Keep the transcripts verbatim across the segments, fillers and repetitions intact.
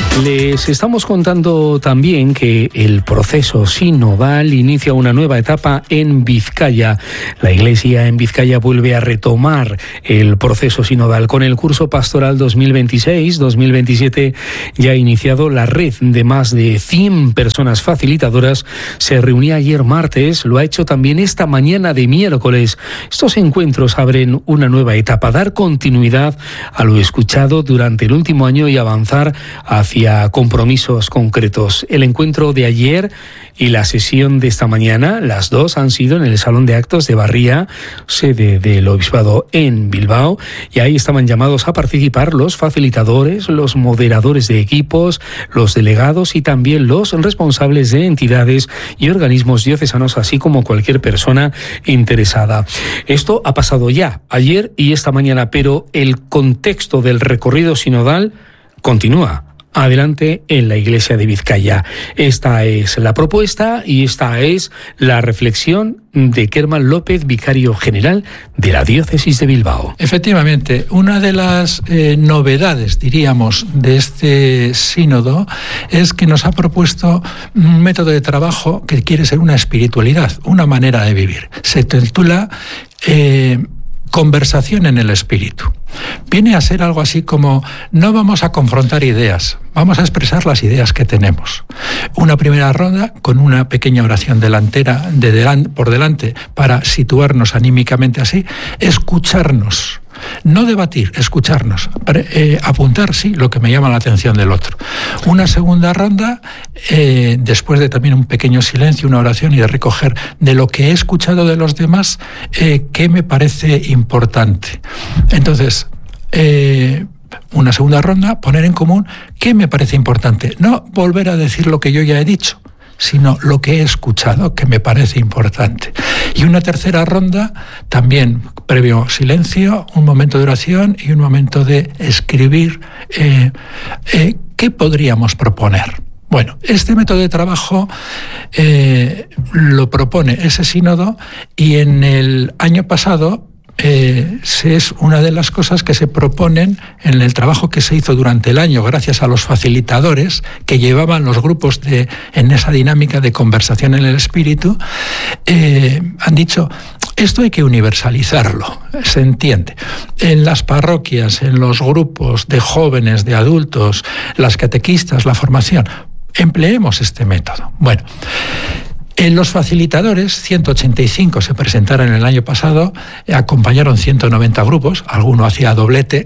Les estamos contando también que el proceso sinodal inicia una nueva etapa en Vizcaya. La Iglesia en Vizcaya vuelve a retomar el proceso sinodal. Con el curso pastoral dos mil veintiséis dos mil veintisiete ya ha iniciado. La red de más de cien personas facilitadoras se reunía ayer martes, lo ha hecho también esta mañana de miércoles. Estos encuentros abren una nueva etapa, dar continuidad a lo escuchado durante el último año y avanzar hacia compromisos concretos. El encuentro de ayer y la sesión de esta mañana, las dos han sido en el Salón de Actos de Barría, sede del Obispado en Bilbao, y ahí estaban llamados a participar los facilitadores, los moderadores de equipos, los delegados y también los responsables de entidades y organismos diocesanos, así como cualquier persona interesada. Esto ha pasado ya ayer y esta mañana, pero el contexto del recorrido sinodal continúa adelante en la Iglesia de Vizcaya. Esta es la propuesta y esta es la reflexión de Kerman López, vicario general de la Diócesis de Bilbao. Efectivamente, una de las eh, novedades, diríamos, de este sínodo es que nos ha propuesto un método de trabajo que quiere ser una espiritualidad, una manera de vivir. Se titula eh, Conversación en el Espíritu. Viene a ser algo así como: no vamos a confrontar ideas, vamos a expresar las ideas que tenemos. Una primera ronda con una pequeña oración delantera de delan- por delante para situarnos anímicamente así, escucharnos. No debatir, escucharnos, eh, apuntar, sí, lo que me llama la atención del otro. Una segunda ronda, eh, después de también un pequeño silencio, una oración y de recoger de lo que he escuchado de los demás, eh, qué me parece importante. Entonces, eh, una segunda ronda, poner en común qué me parece importante. No volver a decir lo que yo ya he dicho, sino lo que he escuchado, que me parece importante. Y una tercera ronda, también previo silencio, un momento de oración y un momento de escribir eh, eh, qué podríamos proponer. Bueno, este método de trabajo eh, lo propone ese sínodo, y en el año pasado Eh, es una de las cosas que se proponen en el trabajo que se hizo durante el año, gracias a los facilitadores que llevaban los grupos de, en esa dinámica de conversación en el espíritu. Eh, han dicho, esto hay que universalizarlo, se entiende. En las parroquias, en los grupos de jóvenes, de adultos, las catequistas, la formación, empleemos este método. Bueno, en los facilitadores, ciento ochenta y cinco se presentaron el año pasado, acompañaron ciento noventa grupos, alguno hacía doblete,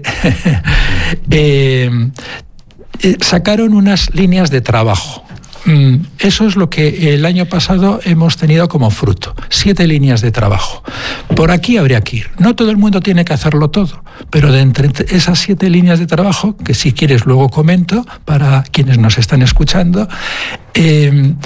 eh, eh, sacaron unas líneas de trabajo. Eso es lo que el año pasado hemos tenido como fruto, siete líneas de trabajo. Por aquí habría que ir. No todo el mundo tiene que hacerlo todo, pero de entre esas siete líneas de trabajo, que si quieres luego comento para quienes nos están escuchando, eh,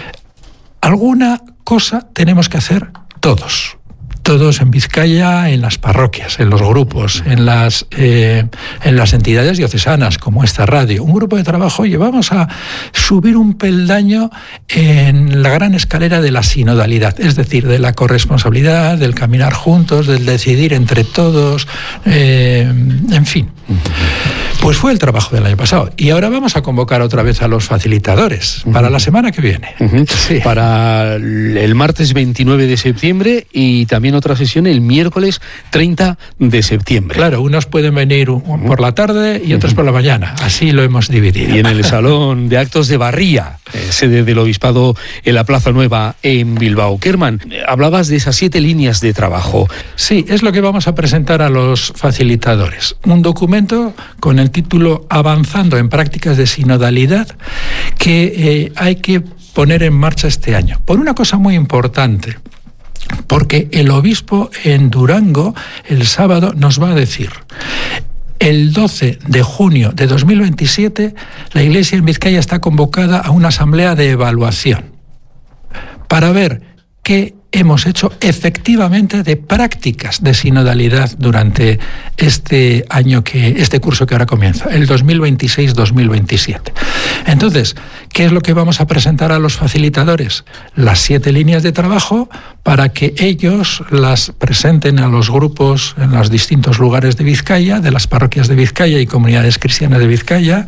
alguna cosa tenemos que hacer todos. Todos en Vizcaya, en las parroquias, en los grupos, en las, eh, en las entidades diocesanas, como esta radio. Un grupo de trabajo, oye, vamos a subir un peldaño en la gran escalera de la sinodalidad, es decir, de la corresponsabilidad, del caminar juntos, del decidir entre todos, eh, en fin. Pues fue el trabajo del año pasado. Y ahora vamos a convocar otra vez a los facilitadores uh-huh. para la semana que viene. Uh-huh. Sí. Para el martes veintinueve de septiembre y también otra sesión el miércoles treinta de septiembre. Claro, unos pueden venir uh-huh. por la tarde y otros uh-huh. por la mañana. Así lo hemos dividido. Y en el Salón de Actos de Barría, eh, sede del Obispado en la Plaza Nueva en Bilbao. Kerman, hablabas de esas siete líneas de trabajo. Sí, es lo que vamos a presentar a los facilitadores. Un documento con el título Avanzando en prácticas de sinodalidad que eh, hay que poner en marcha este año. Por una cosa muy importante, porque el obispo en Durango el sábado nos va a decir: el doce de junio de dos mil veintisiete la Iglesia en Vizcaya está convocada a una asamblea de evaluación para ver qué hemos hecho efectivamente de prácticas de sinodalidad durante este año, que este curso que ahora comienza, el dos mil veintiséis dos mil veintisiete. Entonces, ¿qué es lo que vamos a presentar a los facilitadores? Las siete líneas de trabajo para que ellos las presenten a los grupos en los distintos lugares de Vizcaya, de las parroquias de Vizcaya y comunidades cristianas de Vizcaya,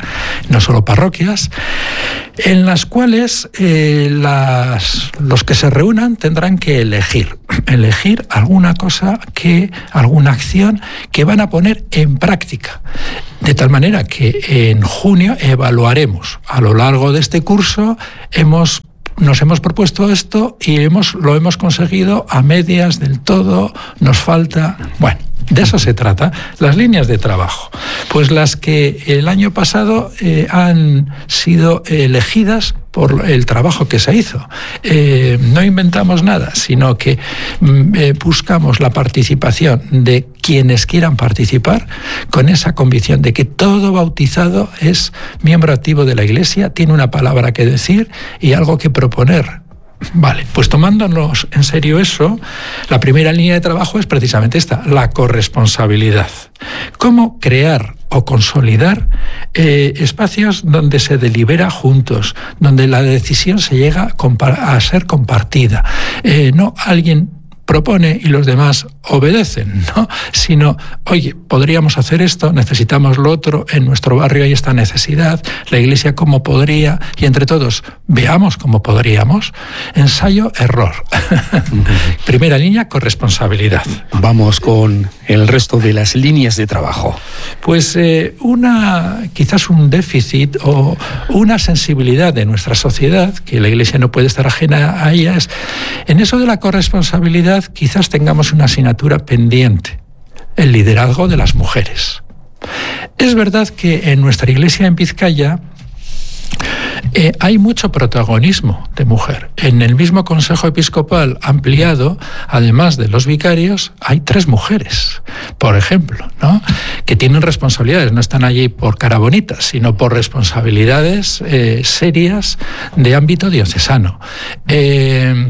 no solo parroquias, en las cuales eh, las, los que se reúnan tendrán que elegir, elegir alguna cosa, que, alguna acción que van a poner en práctica. De tal manera que en junio evaluaremos. A lo largo de este curso hemos Nos hemos propuesto esto y hemos, lo hemos conseguido a medias, del todo, nos falta. Bueno, de eso se trata. Las líneas de trabajo, pues las que el año pasado eh, han sido elegidas por el trabajo que se hizo. Eh, no inventamos nada, sino que eh, buscamos la participación de quienes quieran participar, con esa convicción de que todo bautizado es miembro activo de la Iglesia, tiene una palabra que decir y algo que proponer. Vale, pues tomándonos en serio eso, la primera línea de trabajo es precisamente esta, la corresponsabilidad. ¿Cómo crear o consolidar eh, espacios donde se delibera juntos, donde la decisión se llega a ser compartida? Eh, no alguien propone y los demás obedecen, ¿no? Sino, oye, podríamos hacer esto, necesitamos lo otro, en nuestro barrio hay esta necesidad, la Iglesia cómo podría, y entre todos veamos cómo podríamos. Ensayo, error. Primera línea, corresponsabilidad. Vamos con el resto de las líneas de trabajo. Pues eh, una, quizás un déficit o una sensibilidad de nuestra sociedad, que la Iglesia no puede estar ajena a ella, es en eso de la corresponsabilidad. Quizás tengamos una asignatura pendiente, el liderazgo de las mujeres. Es verdad que en nuestra Iglesia en Vizcaya eh, hay mucho protagonismo de mujer. En el mismo Consejo Episcopal ampliado, además de los vicarios, hay tres mujeres, por ejemplo, ¿no? Que tienen responsabilidades, no están allí por cara bonita, sino por responsabilidades eh, serias de ámbito diocesano. Eh,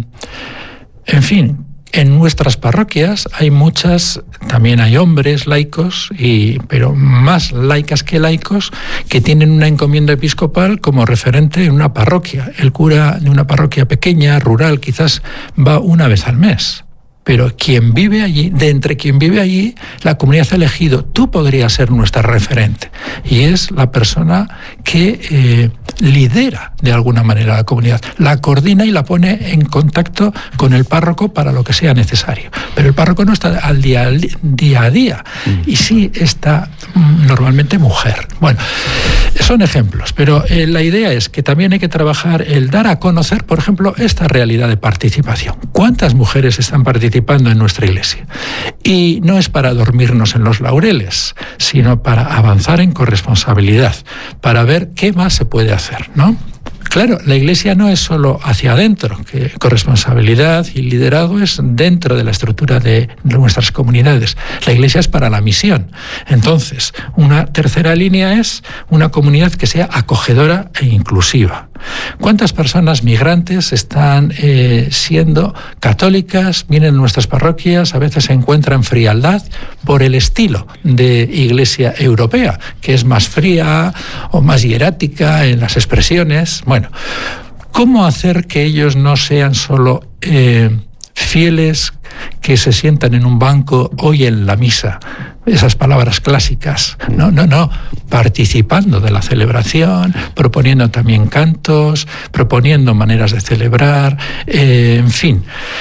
en fin, en nuestras parroquias hay muchas, también hay hombres laicos, y, pero más laicas que laicos, que tienen una encomienda episcopal como referente en una parroquia. El cura de una parroquia pequeña, rural, quizás va una vez al mes. Pero quien vive allí, de entre quien vive allí, la comunidad ha elegido, tú podrías ser nuestra referente. Y es la persona que eh, lidera de alguna manera la comunidad, la coordina y la pone en contacto con el párroco para lo que sea necesario. Pero el párroco no está al día, al día a día, y sí está mm, normalmente mujer. Bueno, son ejemplos, pero eh, la idea es que también hay que trabajar el dar a conocer, por ejemplo, esta realidad de participación. ¿Cuántas mujeres están participando en nuestra Iglesia? Y no es para dormirnos en los laureles, sino para avanzar en corresponsabilidad, para ver qué más se puede hacer, ¿no? Claro, la Iglesia no es solo hacia adentro, que corresponsabilidad y liderazgo es dentro de la estructura de nuestras comunidades. La Iglesia es para la misión. Entonces, una tercera línea es una comunidad que sea acogedora e inclusiva. ¿Cuántas personas migrantes están eh, siendo católicas, vienen a nuestras parroquias, a veces se encuentran frialdad por el estilo de Iglesia europea, que es más fría o más hierática en las expresiones? Bueno, ¿cómo hacer que ellos no sean solo eh, fieles que se sientan en un banco, oyen la misa, esas palabras clásicas? No, no, no, participando de la celebración, proponiendo también cantos, proponiendo maneras de celebrar, eh, en fin.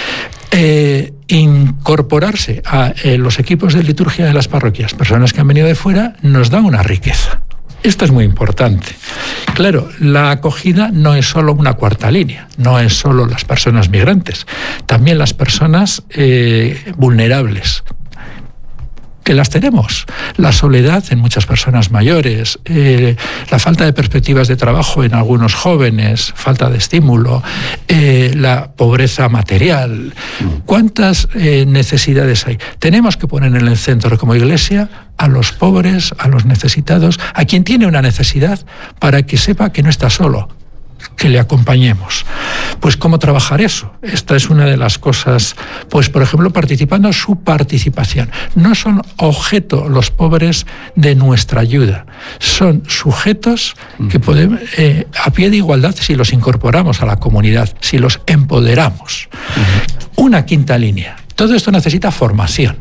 Eh, incorporarse a eh, los equipos de liturgia de las parroquias, personas que han venido de fuera, nos da una riqueza. Esto es muy importante. Claro, la acogida no es solo una cuarta línea, no es solo las personas migrantes, también las personas eh, vulnerables, que las tenemos. La soledad en muchas personas mayores, eh, la falta de perspectivas de trabajo en algunos jóvenes, falta de estímulo, eh, la pobreza material. ¿Cuántas eh, necesidades hay? Tenemos que poner en el centro como Iglesia a los pobres, a los necesitados, a quien tiene una necesidad, para que sepa que no está solo, que le acompañemos. Pues ¿cómo trabajar eso? Esta es una de las cosas, pues por ejemplo, participando su participación. No son objeto los pobres de nuestra ayuda, son sujetos que podemos, eh, a pie de igualdad, si los incorporamos a la comunidad, si los empoderamos. Uh-huh. Una quinta línea. Todo esto necesita formación.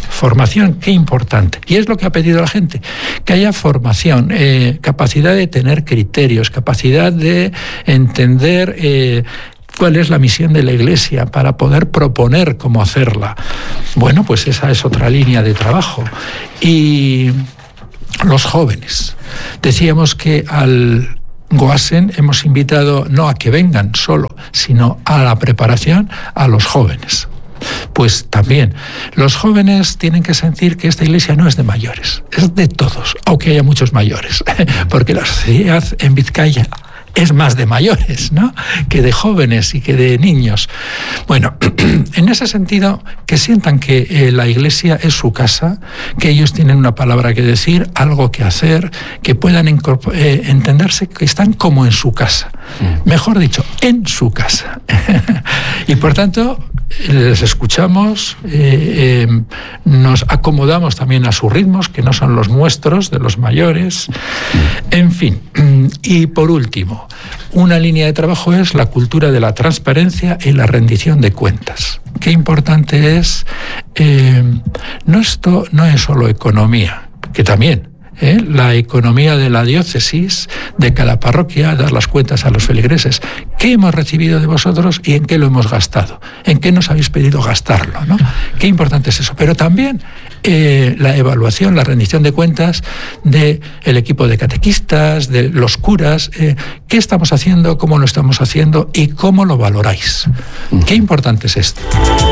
Formación, qué importante. Y es lo que ha pedido la gente, que haya formación, eh, capacidad de tener criterios, capacidad de entender eh, cuál es la misión de la Iglesia para poder proponer cómo hacerla. Bueno, pues esa es otra línea de trabajo. Y los jóvenes. Decíamos que al Goasen hemos invitado no a que vengan solo, sino a la preparación a los jóvenes. Pues también, los jóvenes tienen que sentir que esta iglesia no es de mayores, es de todos, aunque haya muchos mayores, porque la sociedad en Vizcaya es más de mayores, ¿no?, que de jóvenes y que de niños. Bueno, en ese sentido, que sientan que eh, la iglesia es su casa, que ellos tienen una palabra que decir, algo que hacer, que puedan eh, entenderse que están como en su casa. Mm. Mejor dicho, en su casa. Y por tanto, les escuchamos, eh, eh, nos acomodamos también a sus ritmos, que no son los nuestros, de los mayores. En fin, y por último, una línea de trabajo es la cultura de la transparencia y la rendición de cuentas. Qué importante es, eh, no esto no es solo economía, que también, ¿eh? La economía de la diócesis, de cada parroquia, dar las cuentas a los feligreses. ¿Qué hemos recibido de vosotros y en qué lo hemos gastado? ¿En qué nos habéis pedido gastarlo, ¿no? Qué importante es eso. Pero también eh, la evaluación, la rendición de cuentas del equipo de catequistas, de los curas. Eh, ¿Qué estamos haciendo? ¿Cómo lo estamos haciendo? ¿Y cómo lo valoráis? Qué importante es esto.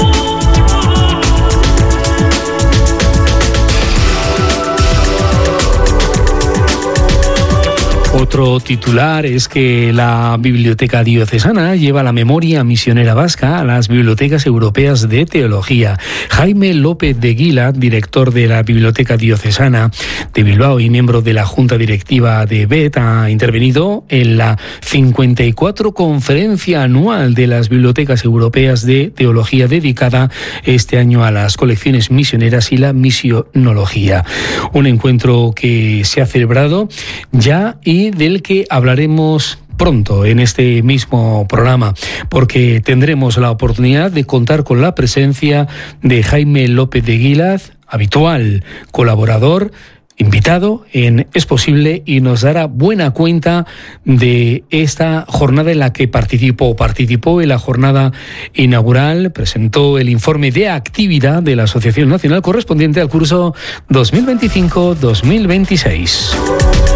Otro titular es que la Biblioteca Diocesana lleva la memoria misionera vasca a las bibliotecas europeas de teología. Jaime López de Guila, director de la Biblioteca Diocesana de Bilbao y miembro de la Junta Directiva de B E T, ha intervenido en la cincuenta y cuatro Conferencia Anual de las Bibliotecas Europeas de Teología, dedicada este año a las colecciones misioneras y la misionología. Un encuentro que se ha celebrado ya y del que hablaremos pronto en este mismo programa, porque tendremos la oportunidad de contar con la presencia de Jaime López de Guila, habitual colaborador, invitado en Es Posible, y nos dará buena cuenta de esta jornada en la que participó. Participó en la jornada inaugural, presentó el informe de actividad de la Asociación Nacional correspondiente al curso dos mil veinticinco dos mil veintiséis.